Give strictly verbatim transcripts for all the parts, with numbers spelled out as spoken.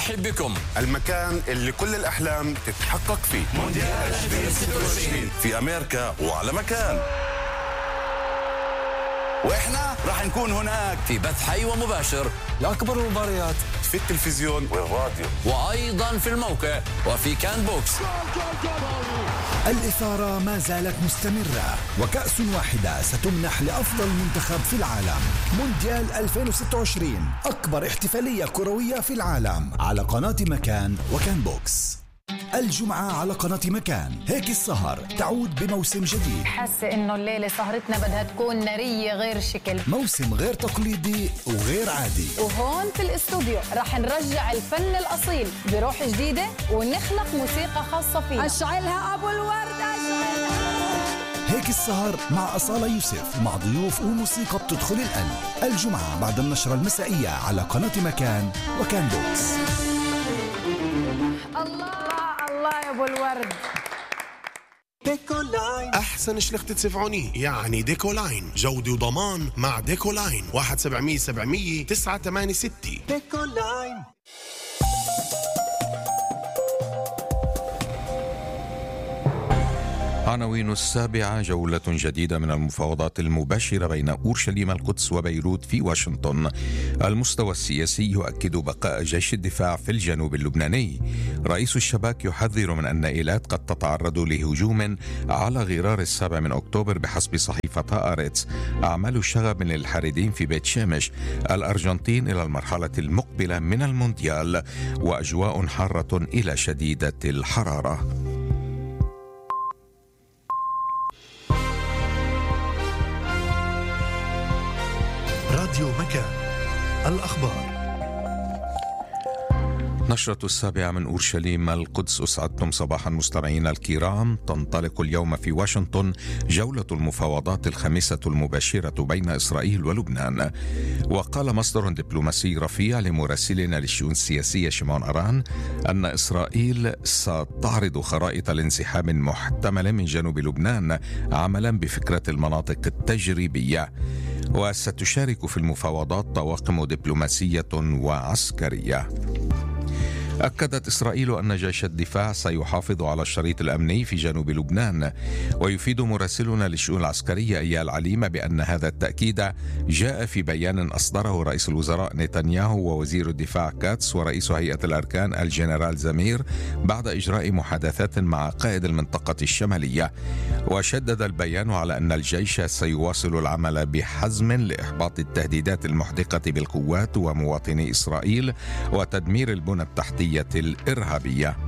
يرحب بكم المكان اللي كل الأحلام تتحقق فيه. مونديال ألفين وستة وعشرين في أمريكا وعلى مكان، وإحنا راح نكون هناك في بث حي ومباشر لأكبر المباريات في التلفزيون والراديو، وأيضا في الموقع وفي كان بوكس. الإثارة ما زالت مستمرة، وكأس واحدة ستمنح لأفضل منتخب في العالم. مونديال ألفين وستة وعشرين، أكبر احتفالية كروية في العالم، على قناة مكان وكان بوكس. الجمعة على قناة مكان، هيك السهر تعود بموسم جديد. حاسة إنه الليلة سهرتنا بدها تكون نارية غير شكل، موسم غير تقليدي وغير عادي. وهون في الاستوديو رح نرجع الفن الأصيل بروح جديدة ونخلق موسيقى خاصة فينا. أشعلها أبو الورد، أشعلها. هيك السهر مع أصالة يوسف، مع ضيوف وموسيقى بتدخل القلب. الجمعة بعد النشرة المسائية على قناة مكان وكان بوكس. الله الله يا أبو الورد. ديكولاين، أحسن شلخت تسفعوني يعني ديكولاين، جودة وضمان مع ديكولاين. واحد سبعمية سبعمية تسعة ثمانية ستة. ديكولاين. عناوين السابعة: جولة جديدة من المفاوضات المباشرة بين أورشليم القدس وبيروت في واشنطن. المستوى السياسي يؤكد بقاء جيش الدفاع في الجنوب اللبناني. رئيس الشباك يحذر من أن إيلات قد تتعرض لهجوم على غرار السابع من أكتوبر بحسب صحيفة هآرتس. أعمال الشغب للحريدين في بيت شمش. الأرجنتين إلى المرحلة المقبلة من المونديال، وأجواء حارة إلى شديدة الحرارة. راديو مكان، الأخبار. نشرة السابعة من أورشليم القدس. أسعدتم صباحا مستمعينا الكرام. تنطلق اليوم في واشنطن جولة المفاوضات الخامسة المباشرة بين إسرائيل ولبنان. وقال مصدر دبلوماسي رفيع لمراسلنا للشؤون السياسية شمعون أران أن إسرائيل ستعرض خرائط الانسحاب المحتمل من جنوب لبنان عملا بفكرة المناطق التجريبية، وستشارك في المفاوضات طواقم دبلوماسية وعسكرية. أكدت إسرائيل أن جيش الدفاع سيحافظ على الشريط الأمني في جنوب لبنان. ويفيد مراسلنا للشؤون العسكرية إيال عليمة بأن هذا التأكيد جاء في بيان أصدره رئيس الوزراء نتنياهو ووزير الدفاع كاتس ورئيس هيئة الأركان الجنرال زمير بعد إجراء محادثات مع قائد المنطقة الشمالية. وشدد البيان على أن الجيش سيواصل العمل بحزم لإحباط التهديدات المحدقة بالقوات ومواطني إسرائيل وتدمير البنى التحتية الإرهابية.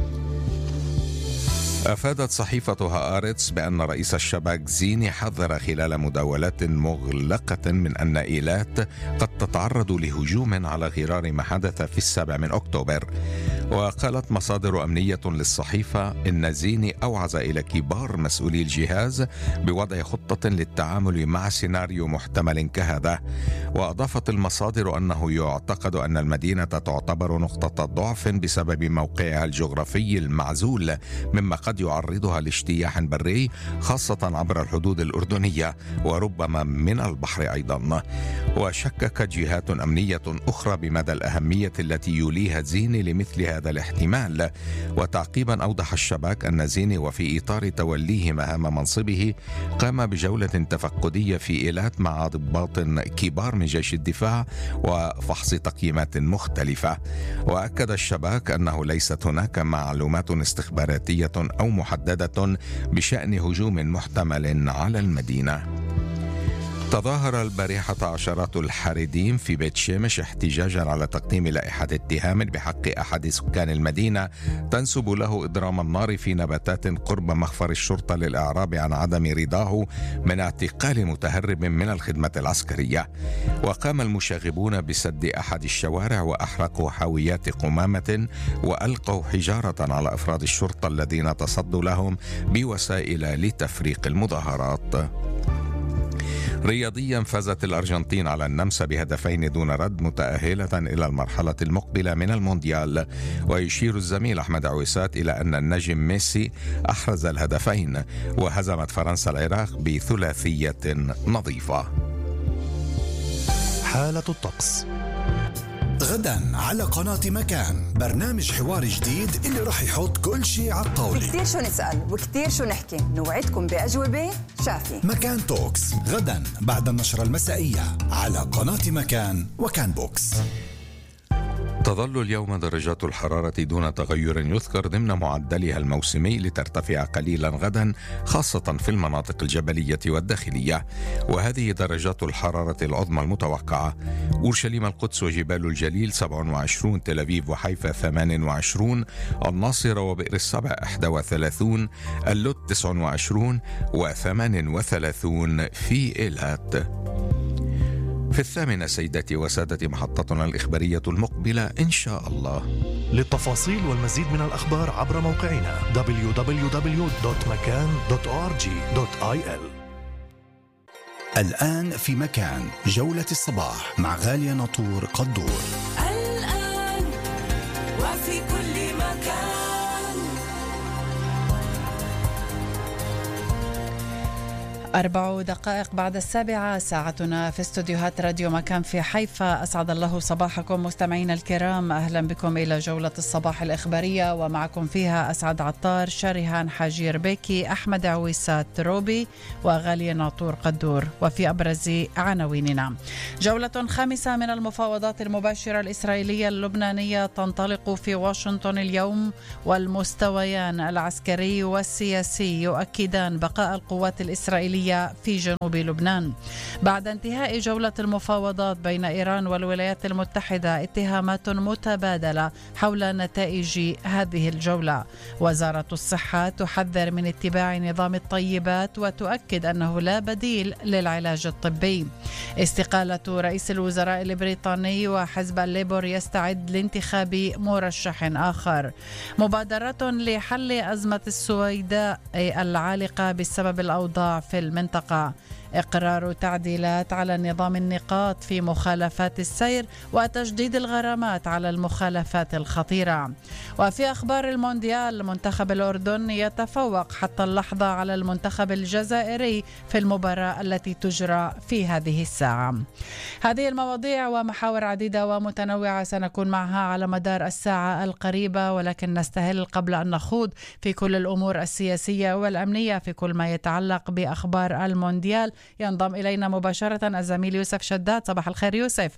أفادت صحيفة هآرتس بأن رئيس الشباك زيني حذر خلال مداولات مغلقة من أن إيلات قد تتعرض لهجوم على غرار ما حدث في السابع من أكتوبر. وقالت مصادر أمنية للصحيفة إن زيني أوعز إلى كبار مسؤولي الجهاز بوضع خطة للتعامل مع سيناريو محتمل كهذا. وأضافت المصادر أنه يعتقد أن المدينة تعتبر نقطة ضعف بسبب موقعها الجغرافي المعزول، مما قد يعرضها لاجتياح بري خاصة عبر الحدود الأردنية وربما من البحر أيضا. وشككت جهات أمنية أخرى بمدى الأهمية التي يوليها زيني لمثل هذا الاحتمال. وتعقيبا أوضح الشباك أن زيني وفي إطار توليه مهام منصبه قام بجولة تفقدية في إيلات مع ضباط كبار من جيش الدفاع وفحص تقييمات مختلفة. وأكد الشباك أنه ليست هناك معلومات استخباراتية أو محددة بشأن هجوم محتمل على المدينة. تظاهر البارحة عشرات الحريدين في بيت شمش احتجاجا على تقديم لائحة اتهام بحق أحد سكان المدينة تنسب له إضرام النار في نباتات قرب مخفر الشرطة للإعراب عن عدم رضاه من اعتقال متهرب من الخدمة العسكرية. وقام المشاغبون بسد أحد الشوارع وأحرقوا حاويات قمامة وألقوا حجارة على أفراد الشرطة الذين تصدوا لهم بوسائل لتفريق المظاهرات. رياضيا فازت الأرجنتين على النمسا بهدفين دون رد متأهلة إلى المرحلة المقبلة من المونديال. ويشير الزميل أحمد عويسات إلى أن النجم ميسي أحرز الهدفين. وهزمت فرنسا العراق بثلاثية نظيفة. حالة الطقس. غدا على قناة مكان برنامج حوار جديد اللي راح يحط كل شيء على الطاولة. كتير شو نسأل وكتير شو نحكي، نوعدكم بأجوبة شافي. مكان توكس غدا بعد النشرة المسائية على قناة مكان وكان بوكس. تظل اليوم درجات الحرارة دون تغير يذكر ضمن معدلها الموسمي لترتفع قليلا غدا خاصة في المناطق الجبلية والداخلية، وهذه درجات الحرارة العظمى المتوقعة: أورشليم القدس وجبال الجليل سبعة وعشرين، تل أبيب وحيفا ثمانية وعشرين، الناصرة وبئر السبع إحدى وثلاثين، اللد تسعة وعشرين وثمانية وثلاثين في إيلات. في الثامنة سيداتي وسادتي محطتنا الإخبارية المقبلة إن شاء الله. للتفاصيل والمزيد من الأخبار عبر موقعنا دبليو دبليو دبليو دوت مكان دوت أو آر جي دوت آي إل. الآن في مكان جولة الصباح مع غالية ناطور قدور. الآن وفي كل مكان. أربع دقائق بعد السابعة ساعتنا في استوديوهات راديو مكان في حيفا. أسعد الله صباحكم مستمعينا الكرام، أهلا بكم إلى جولة الصباح الإخبارية، ومعكم فيها أسعد عطار، شريهان حجير بيكي، أحمد عويسات روبي وغالية ناطور قدور. وفي أبرز عناويننا: جولة خامسة من المفاوضات المباشرة الإسرائيلية اللبنانية تنطلق في واشنطن اليوم، والمستويان العسكري والسياسي يؤكدان بقاء القوات الإسرائيلية في جنوب لبنان. بعد انتهاء جولة المفاوضات بين إيران والولايات المتحدة اتهامات متبادلة حول نتائج هذه الجولة. وزارة الصحة تحذر من اتباع نظام الطيبات وتؤكد أنه لا بديل للعلاج الطبي. استقالة رئيس الوزراء البريطاني وحزب الليبر يستعد لانتخاب مرشح آخر. مبادرة لحل أزمة السويداء العالقة بسبب الأوضاع في المنطقة. إقرار تعديلات على نظام النقاط في مخالفات السير وتجديد الغرامات على المخالفات الخطيرة. وفي أخبار المونديال، منتخب الأردن يتفوق حتى اللحظة على المنتخب الجزائري في المباراة التي تجرى في هذه الساعة. هذه المواضيع ومحاور عديدة ومتنوعة سنكون معها على مدار الساعة القريبة، ولكن نستهل قبل أن نخوض في كل الأمور السياسية والأمنية في كل ما يتعلق بأخبار المونديال. ينضم إلينا مباشرة الزميل يوسف شداد. صباح الخير يوسف.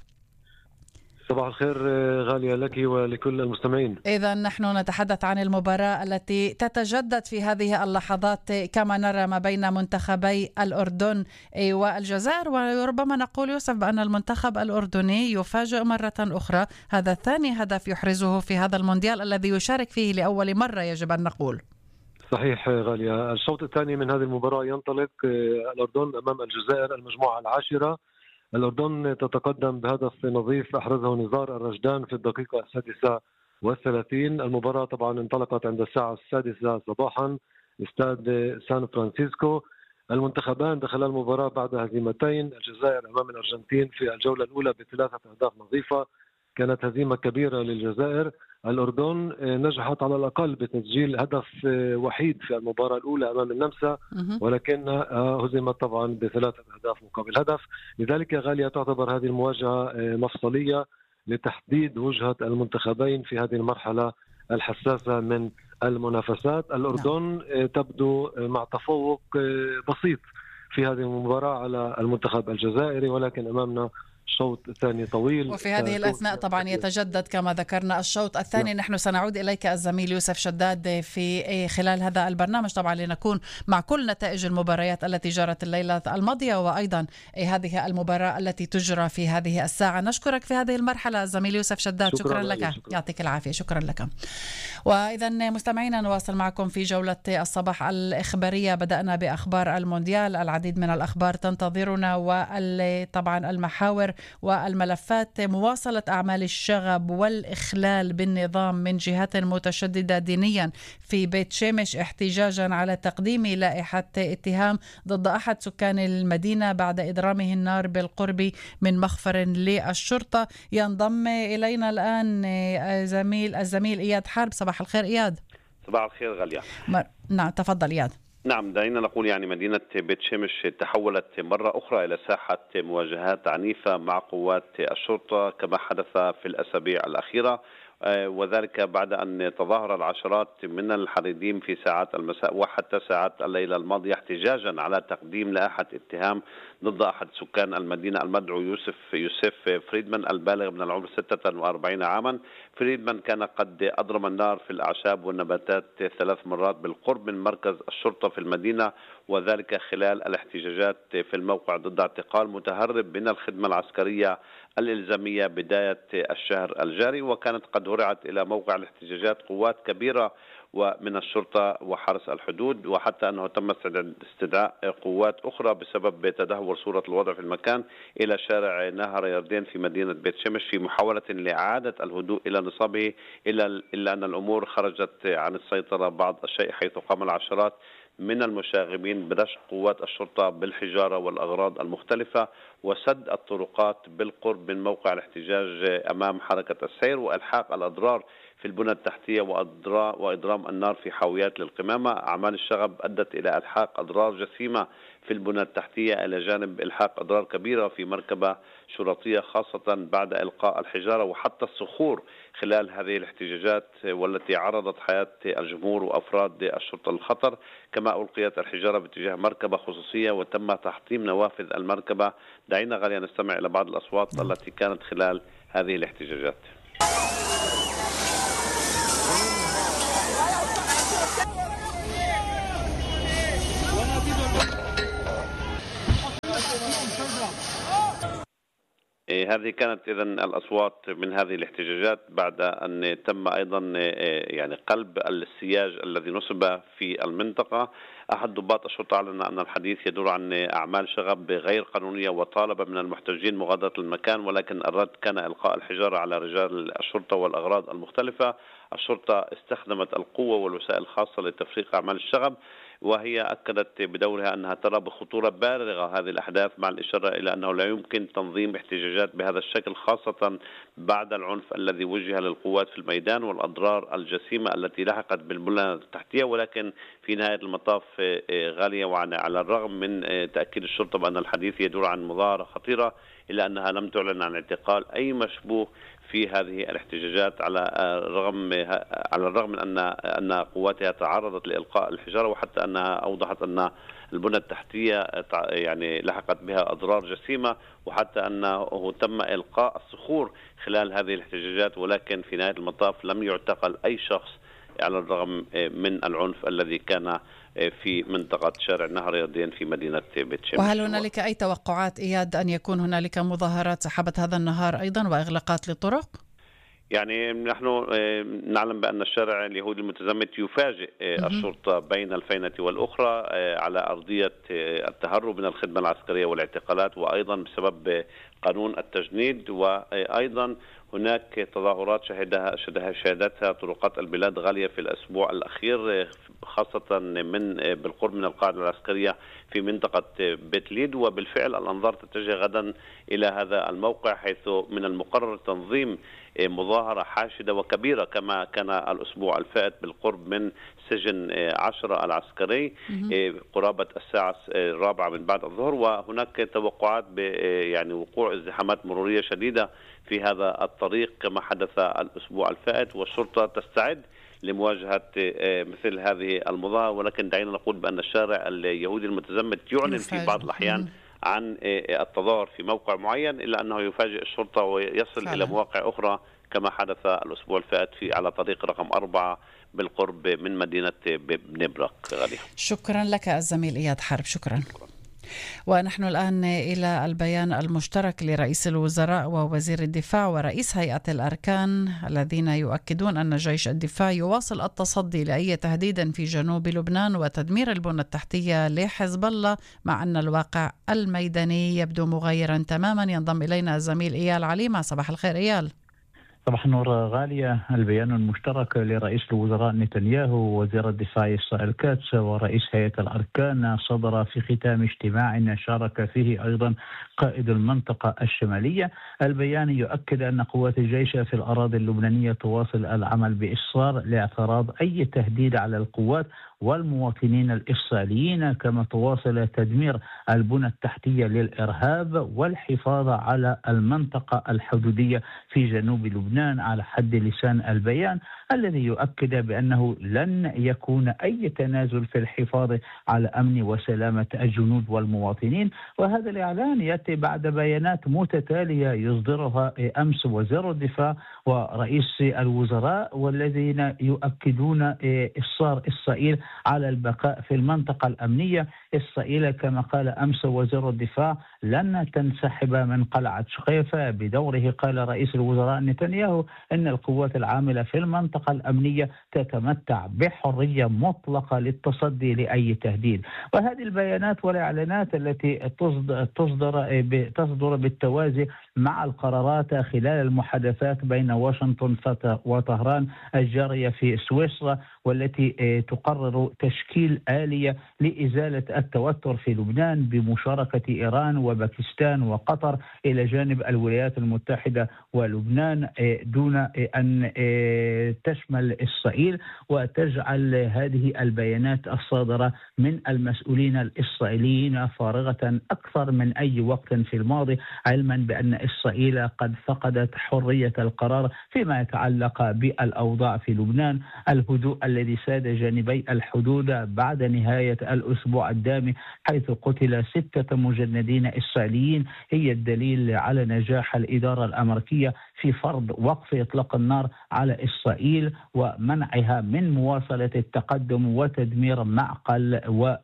صباح الخير غالية لك ولكل المستمعين. إذا نحن نتحدث عن المباراة التي تتجدد في هذه اللحظات كما نرى ما بين منتخبي الأردن والجزائر، وربما نقول يوسف بأن المنتخب الأردني يفاجئ مرة أخرى. هذا ثاني هدف يحرزه في هذا المونديال الذي يشارك فيه لأول مرة يجب أن نقول. صحيح غالية. الشوط الثاني من هذه المباراة ينطلق الأردن أمام الجزائر المجموعة العاشرة. الأردن تتقدم بهدف نظيف أحرزه نزار الرجدان في الدقيقة السادسة والثلاثين. المباراة طبعا انطلقت عند الساعة السادسة صباحا استاد سان فرانسيسكو. المنتخبان دخلا المباراة بعد هزيمتين، الجزائر أمام الأرجنتين في الجولة الأولى بثلاثة أهداف نظيفة، كانت هزيمة كبيرة للجزائر. الأردن نجحت على الأقل بتسجيل هدف وحيد في المباراة الأولى أمام النمسا، ولكن هزمت طبعا بثلاثة أهداف مقابل هدف. لذلك يا غالية تعتبر هذه المواجهة مفصلية لتحديد وجهة المنتخبين في هذه المرحلة الحساسة من المنافسات. الأردن تبدو مع تفوق بسيط في هذه المباراة على المنتخب الجزائري، ولكن أمامنا شوط ثاني طويل. وفي هذه الأثناء طبعا يتجدد كما ذكرنا الشوط الثاني. نعم. نحن سنعود إليك الزميل يوسف شداد في خلال هذا البرنامج طبعا لنكون مع كل نتائج المباريات التي جرت الليلة الماضية، وأيضا هذه المباراة التي تجرى في هذه الساعة. نشكرك في هذه المرحلة الزميل يوسف شداد. شكرا, شكرا لك. شكرا. يعطيك العافية. شكرا لك. وإذا مستمعينا نواصل معكم في جولة الصباح الإخبارية. بدأنا بأخبار المونديال، العديد من الأخبار تنتظرنا وطبعا المحاور والملفات. مواصلة أعمال الشغب والإخلال بالنظام من جهات متشددة دينيا في بيت شمش احتجاجا على تقديم لائحة اتهام ضد أحد سكان المدينة بعد إضرامه النار بالقرب من مخفر للشرطة. ينضم إلينا الآن زميل الزميل إياد حرب. صباح الخير إياد. صباح الخير غالية. مر... نعم تفضل إياد. نعم، دعينا نقول يعني مدينة بيت شمس تحولت مرة أخرى إلى ساحة مواجهات عنيفة مع قوات الشرطة كما حدث في الأسابيع الأخيرة، وذلك بعد أن تظاهر العشرات من الحريدين في ساعات المساء وحتى ساعات الليلة الماضية احتجاجا على تقديم لائحة اتهام ضد أحد سكان المدينة المدعو يوسف يوسف فريدمان البالغ من العمر ستة وأربعين عاما. فريدمان كان قد أضرم النار في الأعشاب والنباتات ثلاث مرات بالقرب من مركز الشرطة في المدينة، وذلك خلال الاحتجاجات في الموقع ضد اعتقال متهرب من الخدمة العسكرية الإلزامية بداية الشهر الجاري. وكانت قد هرعت إلى موقع الاحتجاجات قوات كبيرة ومن الشرطة وحرس الحدود، وحتى أنه تم استدعاء قوات أخرى بسبب تدهور صورة الوضع في المكان إلى شارع نهر يردين في مدينة بيت شمس في محاولة لإعادة الهدوء إلى نصابه، إلا أن الأمور خرجت عن السيطرة بعض الشيء، حيث قام العشرات من المشاغبين برشق قوات الشرطة بالحجارة والأغراض المختلفة وسد الطرقات بالقرب من موقع الاحتجاج أمام حركة السير، وإلحاق الأضرار في البنى التحتية وإضرام النار في حاويات للقمامة. أعمال الشغب أدت إلى إلحاق أضرار جسيمة في البنى التحتية إلى جانب إلحاق أضرار كبيرة في مركبة شرطية، خاصة بعد إلقاء الحجارة وحتى الصخور خلال هذه الاحتجاجات والتي عرضت حياة الجمهور وأفراد الشرطة للخطر. كما ألقيت الحجارة باتجاه مركبة خصوصية وتم تحطيم نوافذ المركبة. دعينا غاليا نستمع إلى بعض الأصوات التي كانت خلال هذه الاحتجاجات. هذه كانت إذن الأصوات من هذه الاحتجاجات بعد أن تم أيضا يعني قلب السياج الذي نصب في المنطقة. أحد ضباط الشرطة أعلن أن الحديث يدور عن أعمال شغب غير قانونية وطالب من المحتجين مغادرة المكان، ولكن الرد كان إلقاء الحجارة على رجال الشرطة والأغراض المختلفة. الشرطة استخدمت القوة والوسائل الخاصة لتفريق أعمال الشغب، وهي أكدت بدورها أنها ترى بخطورة بالغة هذه الأحداث، مع الإشارة إلى أنه لا يمكن تنظيم احتجاجات بهذا الشكل، خاصة بعد العنف الذي وجه للقوات في الميدان والأضرار الجسيمة التي لحقت بالبنى التحتية. ولكن في نهاية المطاف غالية، وعلى الرغم من تأكيد الشرطة بأن الحديث يدور عن مظاهرة خطيرة، إلا أنها لم تعلن عن اعتقال أي مشبوه في هذه الاحتجاجات، على الرغم على الرغم من أن أن قواتها تعرضت لإلقاء الحجارة، وحتى أنها أوضحت أن البنى التحتية يعني لحقت بها أضرار جسيمة، وحتى أنه تم إلقاء الصخور خلال هذه الاحتجاجات. ولكن في نهاية المطاف لم يعتقل أي شخص على الرغم من العنف الذي كان في منطقة شارع نهر يردين في مدينة بيت شمس. وهل هنالك أي توقعات إياد أن يكون هنالك مظاهرات سحبت هذا النهار أيضا وإغلاقات للطرق؟ يعني نحن نعلم بأن الشارع اليهودي المتزمت يفاجئ الشرطة بين الفينة والأخرى على أرضية التهرب من الخدمة العسكرية والاعتقالات، وأيضا بسبب قانون التجنيد. وأيضا هناك تظاهرات شهدها شهدتها طرقات البلاد غالية في الأسبوع الأخير، خاصة من بالقرب من القاعدة العسكرية في منطقة بيت ليد. وبالفعل الأنظار تتجه غدا إلى هذا الموقع، حيث من المقرر تنظيم مظاهرة حاشدة وكبيرة كما كان الأسبوع الفائت بالقرب من سجن عشرة العسكري قرابة الساعة الرابعة من بعد الظهر. وهناك توقعات يعني وقوع ازدحامات مرورية شديدة في هذا الطريق كما حدث الأسبوع الفائت، والشرطة تستعد لمواجهة مثل هذه المظاهرة. ولكن دعينا نقول بأن الشارع اليهودي المتزمت يعلن في بعض الأحيان عن التظاهر في موقع معين، إلا أنه يفاجئ الشرطة ويصل فعلا إلى مواقع أخرى كما حدث الأسبوع الفائت في على طريق رقم أربعة بالقرب من مدينة بني برق. غالية، شكرا لك الزميل إياد حرب. شكرا, شكرا. ونحن الآن إلى البيان المشترك لرئيس الوزراء ووزير الدفاع ورئيس هيئة الأركان الذين يؤكدون أن جيش الدفاع يواصل التصدي لأي تهديد في جنوب لبنان وتدمير البنى التحتية لحزب الله، مع أن الواقع الميداني يبدو مغايرا تماما. ينضم إلينا الزميل إيال عليمة. صباح الخير إيال. صباح النور غالية. البيان المشترك لرئيس الوزراء نتنياهو ووزير الدفاع إسرائيل كاتس ورئيس هيئة الأركان صدر في ختام اجتماع شارك فيه أيضا قائد المنطقة الشمالية. البيان يؤكد أن قوات الجيش في الأراضي اللبنانية تواصل العمل بإصرار لاعتراض أي تهديد على القوات والمواطنين الإسرائيليين، كما تواصل تدمير البنى التحتية للإرهاب والحفاظ على المنطقة الحدودية في جنوب لبنان على حد لسان البيان، الذي يؤكد بأنه لن يكون أي تنازل في الحفاظ على أمن وسلامة الجنود والمواطنين. وهذا الإعلان يأتي بعد بيانات متتالية يصدرها أمس وزير الدفاع ورئيس الوزراء، والذين يؤكدون إصرار إسرائيل على البقاء في المنطقة الأمنية. إسرائيل كما قال أمس وزير الدفاع لن تنسحب من قلعة شقيفة. بدوره قال رئيس الوزراء نتنياهو أن القوات العاملة في المنطقة الأمنية تتمتع بحرية مطلقة للتصدي لأي تهديد. وهذه البيانات والإعلانات التي تصدر تصدر بالتوازي مع القرارات خلال المحادثات بين واشنطن وطهران الجارية في سويسرا، والتي تقرر تشكيل آلية لإزالة التوتر في لبنان بمشاركة إيران وباكستان وقطر إلى جانب الولايات المتحدة ولبنان، دون أن تشمل إسرائيل، وتجعل هذه البيانات الصادرة من المسؤولين الإسرائيليين فارغة أكثر من أي وقت في الماضي، علما بأن إسرائيل قد فقدت حرية القرار فيما يتعلق بالأوضاع في لبنان. الهدوء الذي ساد جانبي الحدود بعد نهاية الأسبوع الدامي حيث قتل ستة مجندين إسرائيليين هي الدليل على نجاح الإدارة الأمريكية في فرض وقف إطلاق النار على إسرائيل ومنعها من مواصلة التقدم وتدمير معقل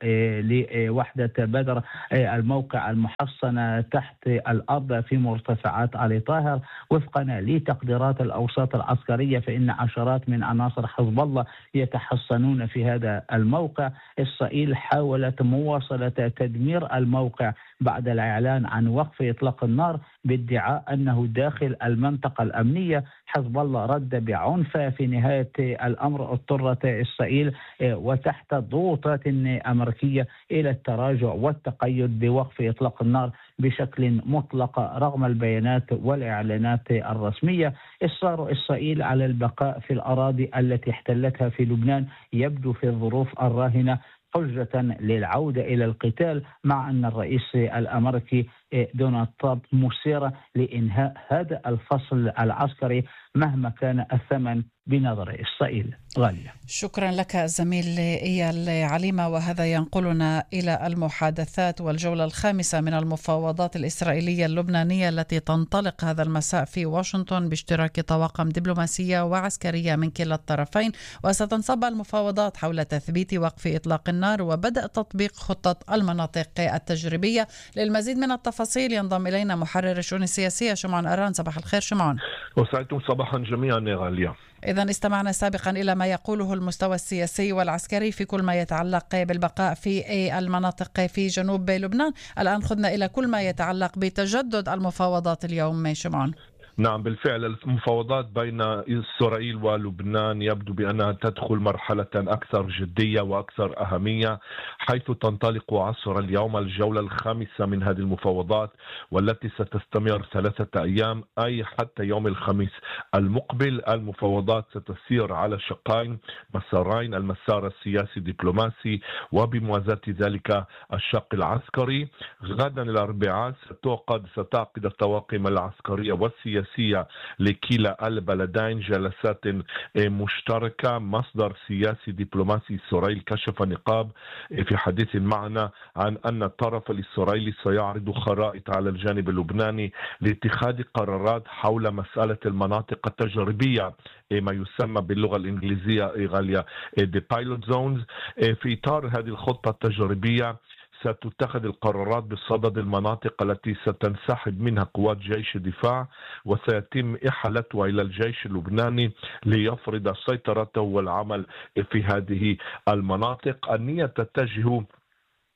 لوحدة بدر، الموقع المحصن تحت الأرض في مرتفعات علي طاهر. وفقا لتقديرات الأوساط العسكرية فإن عشرات من عناصر حزب الله يتحصنون في هذا الموقع. إسرائيل حاولت مواصلة تدمير الموقع بعد الإعلان عن وقف إطلاق النار بادعاء أنه داخل المنطقة الأمنية. حزب الله رد بعنف. في نهاية الأمر اضطرت إسرائيل وتحت ضغوطات أمريكية إلى التراجع والتقيد بوقف إطلاق النار بشكل مطلق رغم البيانات والإعلانات الرسمية. إصرار إسرائيل على البقاء في الأراضي التي احتلتها في لبنان يبدو في الظروف الراهنة حجة للعودة إلى القتال، مع أن الرئيس الأمريكي دونالد ترامب مصر لإنهاء هذا الفصل العسكري مهما كان الثمن بنظر إسرائيل. غالية، شكرا لك الزميل إيال عليمة. وهذا ينقلنا إلى المحادثات والجولة الخامسة من المفاوضات الإسرائيلية اللبنانية التي تنطلق هذا المساء في واشنطن باشتراك طواقم دبلوماسية وعسكرية من كلا الطرفين، وستنصب المفاوضات حول تثبيت وقف إطلاق النار وبدء تطبيق خطة المناطق التجريبية. للمزيد من التفاصيل ينضم إلينا محرر الشؤون السياسية شمعون أران. صباح الخير شمعون. وسعدتم صباحا جميعا يا غالية. إذن استمعنا سابقا إلى ما يقوله المستوى السياسي والعسكري في كل ما يتعلق بالبقاء في المناطق في جنوب لبنان. الآن خذنا إلى كل ما يتعلق بتجدد المفاوضات اليوم شمعون. نعم بالفعل المفاوضات بين إسرائيل ولبنان يبدو بأنها تدخل مرحلة أكثر جدية وأكثر أهمية، حيث تنطلق عصر اليوم الجولة الخامسة من هذه المفاوضات والتي ستستمر ثلاثة أيام، أي حتى يوم الخميس المقبل. المفاوضات ستسير على شقين مسارين، المسار السياسي الدبلوماسي وبموازاة ذلك الشق العسكري. غدا الأربعاء ستعقد ستعقد الطواقم العسكرية والسياسية لكلا البلدين جلسات مشتركة. مصدر سياسي دبلوماسي إسرائيلي كشف نقاب في حديث معنا عن أن الطرف الإسرائيلي سيعرض خرائط على الجانب اللبناني لاتخاذ قرارات حول مسألة المناطق التجريبية، ما يسمى باللغة الإنجليزية غالية the pilot zones. في إطار هذه الخطة التجريبية ستتخذ القرارات بصدد المناطق التي ستنسحب منها قوات جيش الدفاع، وسيتم إحالتها إلى الجيش اللبناني ليفرض سيطرته والعمل في هذه المناطق. النية تتجه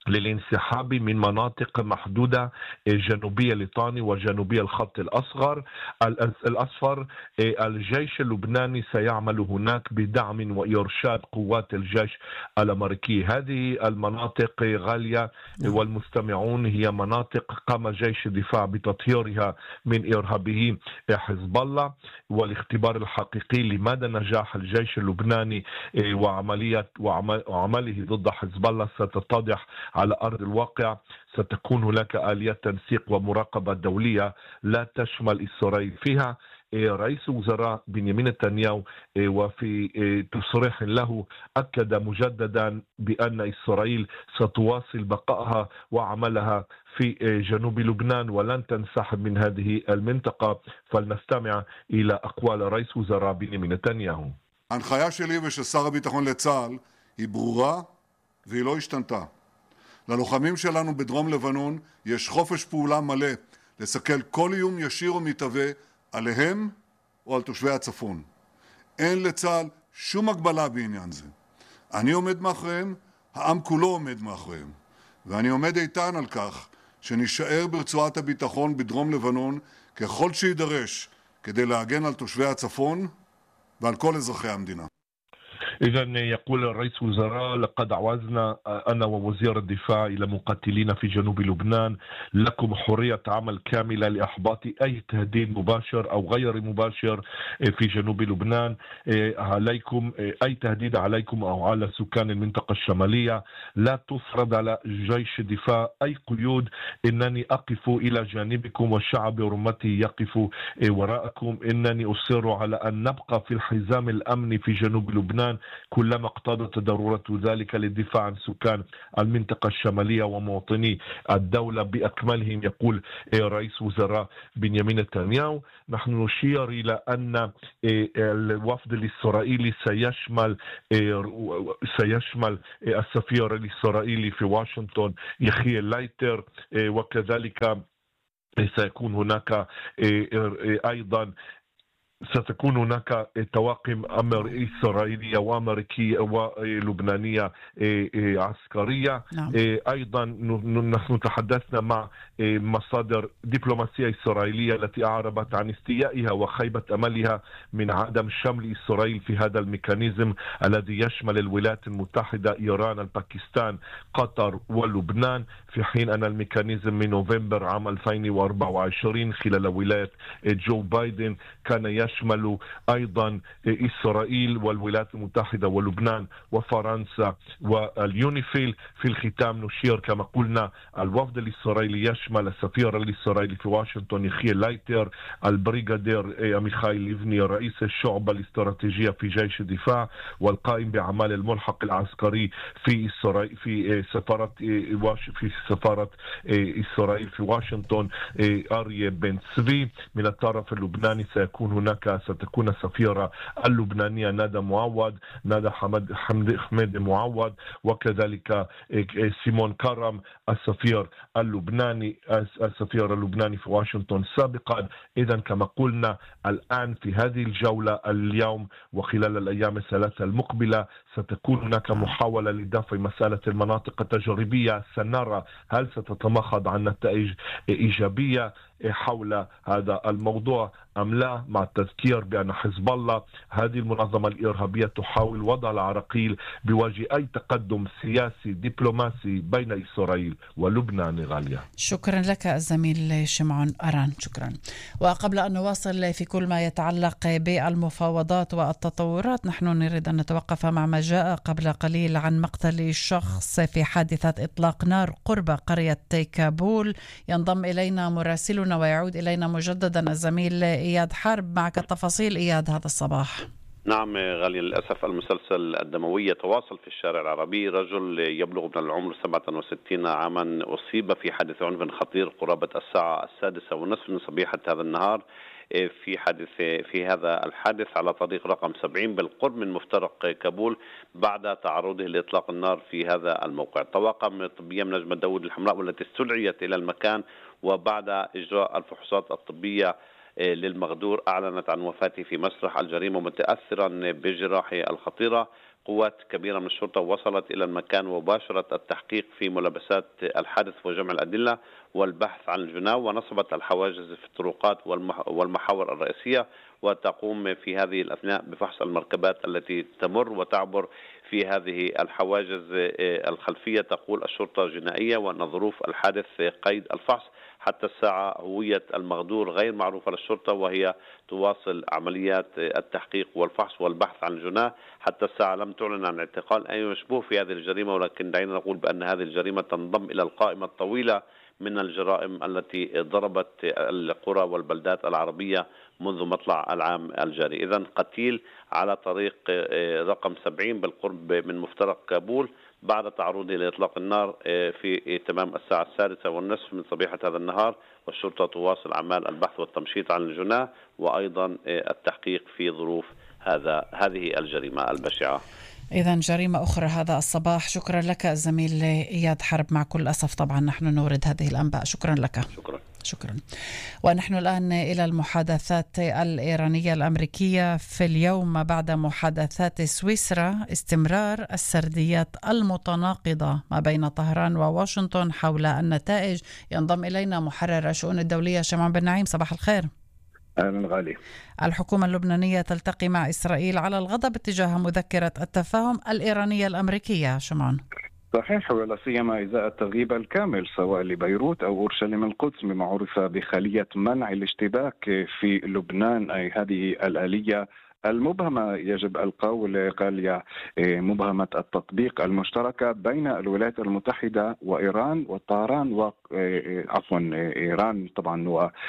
للانسحاب من مناطق محدودة جنوبية لطاني وجنوبية الخط الأصغر الأصفر. الجيش اللبناني سيعمل هناك بدعم وإرشاد قوات الجيش الأمريكي. هذه المناطق غالية والمستمعون هي مناطق قام جيش الدفاع بتطهيرها من إرهابي حزب الله، والاختبار الحقيقي لمدى نجاح الجيش اللبناني وعملية وعمله ضد حزب الله ستتضح على أرض الواقع. ستكون هناك آليات تنسيق ومراقبة دولية لا تشمل إسرائيل فيها. رئيس وزراء بنيامين نتنياهو وفي تصريح له أكد مجددا بأن إسرائيل ستواصل بقائها وعملها في جنوب لبنان ولن تنسحب من هذه المنطقة. فلنستمع إلى أقوال رئيس وزراء بنيامين نتنياهو. ההנחיה שלי ושל שר הביטחון לצה"ל היא ברורה והיא לא השתנתה. ללוחמים שלנו בדרום לבנון יש חופש פעולה מלא לסכל כל איום ישיר או מתהווה עליהם או על תושבי הצפון. אין לצה"ל שום הגבלה בעניין זה. אני עומד מאחוריהם, העם כולו עומד מאחוריהם. ואני עומד איתן על כך שנשאר ברצועת הביטחון בדרום לבנון ככל שידרש כדי להגן על תושבי הצפון ועל כל אזרחי המדינה. إذن يقول رئيس وزراء لقد عوزنا أنا ووزير الدفاع إلى مقاتلين في جنوب لبنان لكم حرية عمل كاملة لإحباط أي تهديد مباشر أو غير مباشر في جنوب لبنان. عليكم أي تهديد عليكم أو على سكان المنطقة الشمالية لا تفرض على جيش الدفاع أي قيود. إنني أقف إلى جانبكم والشعب ورمتي يقف وراءكم. إنني أصر على أن نبقى في الحزام الأمني في جنوب لبنان كلما اقتضت ضرورة ذلك للدفاع عن سكان المنطقة الشمالية ومواطني الدولة بأكملهم. يقول رئيس وزراء بنيامين نتنياهو. نحن نشير إلى أن الوفد الإسرائيلي سيشمل سيشمل السفير الإسرائيلي في واشنطن يخيل لايتر، وكذلك سيكون هناك أيضا ستكون هناك طواقم أمر إسرائيلية وأمريكية ولبنانية عسكرية. نعم. أيضا نحن تحدثنا مع مصادر دبلوماسية إسرائيلية التي أعربت عن استيائها وخيبة أملها من عدم شمل إسرائيل في هذا الميكانيزم الذي يشمل الولايات المتحدة، إيران، الباكستان، قطر ولبنان، في حين أن الميكانيزم من نوفمبر عام ألفين وأربعة وعشرين خلال ولاية جو بايدن كان يشمل أيضا إسرائيل والولايات المتحدة ولبنان وفرنسا واليونيفيل. في الختام نشير كما قلنا الوفد الإسرائيلي يشمل السفير الإسرائيلي في واشنطن يخيل لايتر، البريغادير ميخائيل ليفني رئيس الشعبة الاستراتيجية في جيش الدفاع والقائم بأعمال الملحق العسكري في إسرائيل في سفارة في سفارة إسرائيل في واشنطن أريا بن سوي. من الطرف اللبناني سيكون هناك ستكون السفيرة اللبنانية نادى معوض نادى حمد حمد حمد معوض، وكذلك سيمون كرم السفير اللبناني السفير اللبناني في واشنطن سابقا. إذن كما قلنا الآن في هذه الجولة اليوم وخلال الأيام الثلاثة المقبلة ستكون هناك محاولة لدفع مسألة المناطق التجريبية. سنرى هل ستتمخض عن نتائج إيجابية حول هذا الموضوع أم لا، مع التذكير بأن حزب الله هذه المنظمة الإرهابية تحاول وضع العراقيل بوجه أي تقدم سياسي دبلوماسي بين إسرائيل ولبنان. غالية، شكرا لك الزميل شمعون أران، شكرا. وقبل أن نواصل في كل ما يتعلق بالمفاوضات والتطورات، نحن نريد أن نتوقف مع ما جاء قبل قليل عن مقتل شخص في حادثة إطلاق نار قرب قرية كابول. ينضم إلينا مراسلنا ويعود إلينا مجددا الزميل إياد حرب. معك التفاصيل إياد هذا الصباح. نعم غالي، للأسف المسلسل الدموي يتواصل في الشارع العربي. رجل يبلغ من العمر سبعة وستين عاما أصيب في حادث عنف خطير قرابة الساعة السادسة والنصف من صبيحة هذا النهار في حادث في هذا الحادث على طريق رقم سبعين بالقرب من مفترق كابول بعد تعرضه لإطلاق النار في هذا الموقع. الطواقم الطبية من نجمة داود الحمراء والتي استدعيت إلى المكان وبعد إجراء الفحوصات الطبية للمغدور أعلنت عن وفاته في مسرح الجريمة متأثرا بجراحه الخطيرة. قوات كبيرة من الشرطة وصلت إلى المكان وباشرت التحقيق في ملابسات الحادث وجمع الأدلة والبحث عن الجناه، ونصبت الحواجز في الطرقات والمحاور الرئيسية، وتقوم في هذه الأثناء بفحص المركبات التي تمر وتعبر في هذه الحواجز الخلفية. تقول الشرطة الجنائية وأن ظروف الحادث قيد الفحص. حتى الساعة هوية المغدور غير معروفة للشرطة، وهي تواصل عمليات التحقيق والفحص والبحث عن الجناه. حتى الساعة لم تعلن عن اعتقال أي مشبوه في هذه الجريمة، ولكن دعينا نقول بأن هذه الجريمة تنضم إلى القائمة الطويلة من الجرائم التي ضربت القرى والبلدات العربية منذ مطلع العام الجاري. إذن قتيل على طريق رقم سبعين بالقرب من مفترق كابول بعد تعرضه لإطلاق النار في تمام الساعة السادسة والنصف من صبيحة هذا النهار، والشرطة تواصل أعمال البحث والتمشيط عن الجناه وأيضا التحقيق في ظروف هذا هذه الجريمة البشعة. إذن جريمة أخرى هذا الصباح. شكرا لك الزميل إياد حرب. مع كل أسف طبعا نحن نورد هذه الأنباء. شكرا لك. شكرا. شكرا. ونحن الآن إلى المحادثات الإيرانية الأمريكية في اليوم بعد محادثات سويسرا. استمرار السرديات المتناقضة ما بين طهران وواشنطن حول النتائج. ينضم إلينا محرر الشؤون الدولية شمعون بن نعيم. صباح الخير. أهلا غالي. الحكومة اللبنانية تلتقي مع إسرائيل على الغضب اتجاه مذكرة التفاهم الإيرانية الأمريكية. شمعون. صحيح، ولا سيما إزاء التغييب الكامل سواء لبيروت أو أورشليم القدس بما عرف بخلية منع الاشتباك في لبنان. أي هذه الآلية المبهمة يجب القول قال مبهمة التطبيق المشتركة بين الولايات المتحدة وإيران وطهران و عفوا إيران طبعا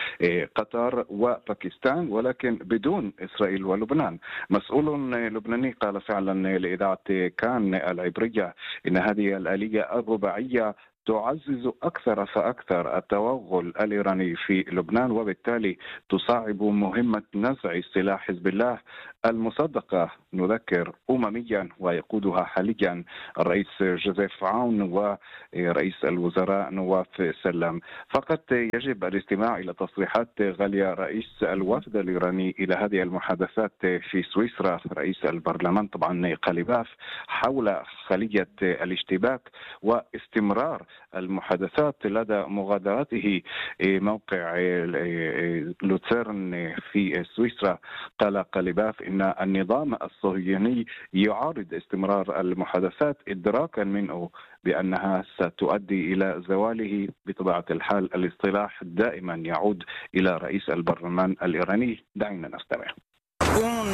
وقطر وباكستان، ولكن بدون إسرائيل ولبنان. مسؤول لبناني قال فعلا لإذاعة كان العبرية إن هذه الآلية الرباعية تعزز أكثر فأكثر التوغل الإيراني في لبنان، وبالتالي تصعب مهمة نزع سلاح حزب الله المصدقة نذكر أمميا ويقودها حاليا الرئيس جوزيف عون ورئيس الوزراء نواف سلام. فقط يجب الاستماع إلى تصريحات غالية رئيس الوفد الإيراني إلى هذه المحادثات في سويسرا، رئيس البرلمان طبعا قليباف، حول خلية الاشتباك واستمرار المحادثات لدى مغادرته موقع لوتسيرن في سويسرا. قال قليباف إن النظام الصهيوني يعارض استمرار المحادثات إدراكا منه بأنها ستؤدي إلى زواله. بطبيعة الحال الاصطلاح دائما يعود إلى رئيس البرلمان الإيراني. دعينا نستمع. اون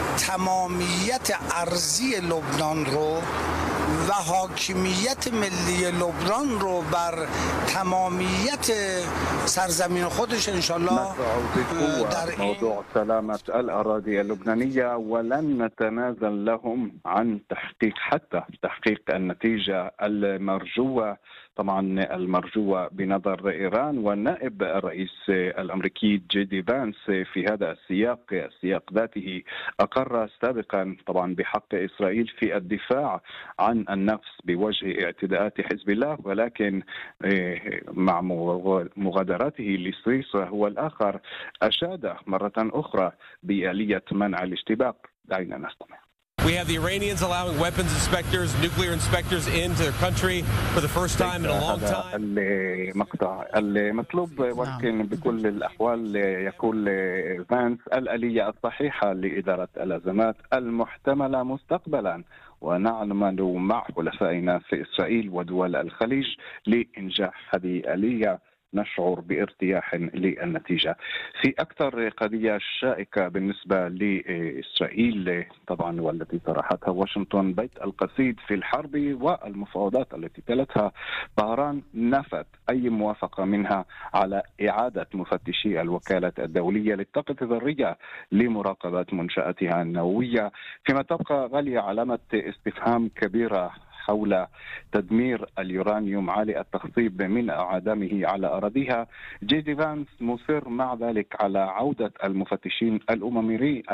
تمامیت ارضی لبنان رو و حاکمیت ملی لبنان رو بر تمامیت سرزمین خودش انشالله در موضوع سلامة الأراضي اللبنانية، ولن نتنازل لهم عن تحقيق حتى تحقيق النتيجة المرجوة، طبعا المرجوة بنظر إيران. والنائب الرئيس الأمريكي جي دي فانس في هذا السياق السياق ذاته أقر سابقا طبعا بحق إسرائيل في الدفاع عن النفس بوجه اعتداءات حزب الله، ولكن مع مغادرته لسويسرا هو الآخر أشاد مرة أخرى بآلية منع الاشتباك. دعينا نستمع. We have the Iranians allowing weapons inspectors, nuclear inspectors into their country for the first time in a long time. المقطع المطلوب، ولكن بكل الأحوال يقول فانس الآلية الصحيحة لإدارة الأزمات المحتملة مستقبلا، ونعمل مع حلفائنا في إسرائيل ودول الخليج لإنجاح هذه الآلية. نشعر بارتياح للنتيجة. في أكثر قضية شائكة بالنسبة لإسرائيل طبعا والتي طرحتها واشنطن، بيت القصيد في الحرب والمفاوضات التي تلتها، طهران نفت أي موافقة منها على إعادة مفتشي الوكالة الدولية للطاقة الذرية لمراقبة منشآتها النووية، فيما تبقى غالية علامة استفهام كبيرة حول تدمير اليورانيوم عالي التخصيب من عدمه على أراضيها. جي دي فانس مصر مع ذلك على عودة المفتشين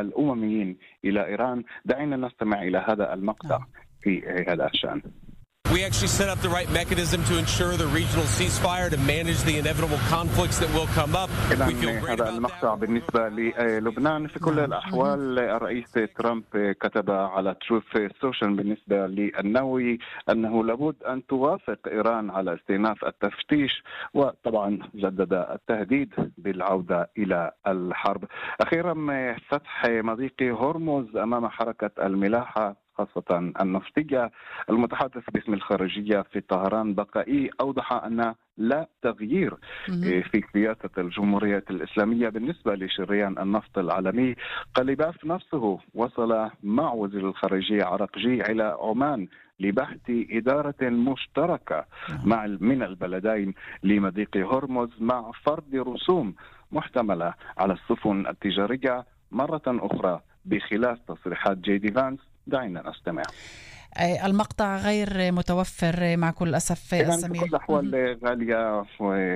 الأمميين إلى إيران. دعينا نستمع إلى هذا المقطع في هذا الشأن. We actually set up the right mechanism to ensure the regional ceasefire to manage the inevitable conflicts that will come up. We feel great هذا about المقطع بالنسبة للبنان. في كل الأحوال الرئيس ترامب كتب على تروث سوشيال بالنسبة للنووي أنه لابد أن توافق إيران على استئناف التفتيش، وطبعا جدد التهديد بالعودة إلى الحرب. أخيرا فتح مضيق هرمز أمام حركة الملاحة خاصة النفطية. المتحدث باسم الخارجية في طهران بقائي أوضح أن لا تغيير في سياسة الجمهورية الإسلامية بالنسبة لشريان النفط العالمي. قليباف نفسه وصل مع وزير الخارجية عرقجي إلى عمان لبحث إدارة مشتركة مع من البلدين لمضيق هرمز مع فرض رسوم محتملة على السفن التجارية مرة أخرى بخلاف تصريحات جي دي فانس. دعينا نستمع. المقطع غير متوفر مع كل أسف السميع. في كل الأحوال غالية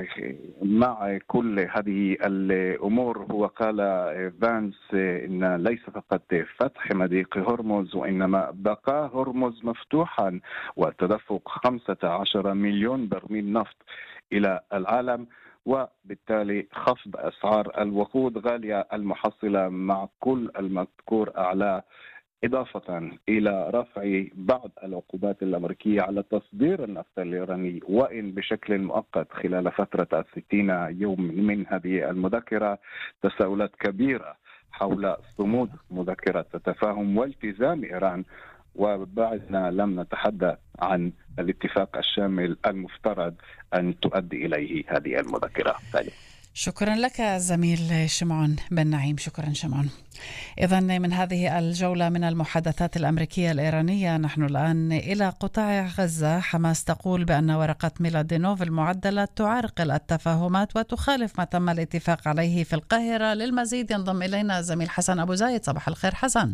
مع كل هذه الأمور هو قال فانس إن ليس فقط فتح مضيق هرمز وإنما بقاء هرمز مفتوحا وتدفق خمسة عشر مليون برميل نفط إلى العالم، وبالتالي خفض أسعار الوقود غالية المحصلة مع كل المذكور أعلى، إضافة إلى رفع بعض العقوبات الأمريكية على تصدير النفط الإيراني وإن بشكل مؤقت خلال فترة الستين يوم من هذه المذكرة. تساؤلات كبيرة حول صمود مذكرة التفاهم والتزام إيران، وبعدنا لم نتحدث عن الاتفاق الشامل المفترض أن تؤدي إليه هذه المذكرة. ثالث. شكرا لك زميل شمعون بن نعيم. شكرا شمعون. إذن من هذه الجولة من المحادثات الأمريكية الإيرانية نحن الآن إلى قطاع غزة. حماس تقول بأن ورقة ميلادينوف المعدلة تعرقل التفاهمات وتخالف ما تم الاتفاق عليه في القاهرة. للمزيد ينضم إلينا زميل حسن أبو زايد. صباح الخير حسن.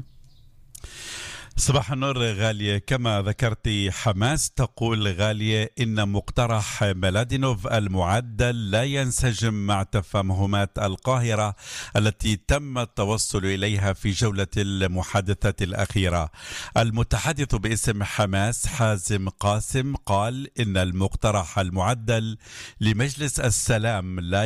صباح النور غالية. كما ذكرت حماس تقول غالية إن مقترح ميلادينوف المعدل لا ينسجم مع تفاهمات القاهرة التي تم التوصل إليها في جولة المحادثات الأخيرة. المتحدث باسم حماس حازم قاسم قال إن المقترح المعدل لمجلس السلام لا